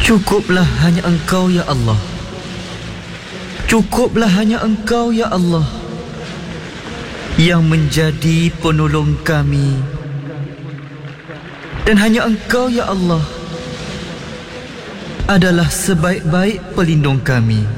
Cukuplah hanya Engkau ya Allah. Cukuplah hanya Engkau ya Allah yang menjadi penolong kami, dan hanya Engkau ya Allah adalah sebaik-baik pelindung kami.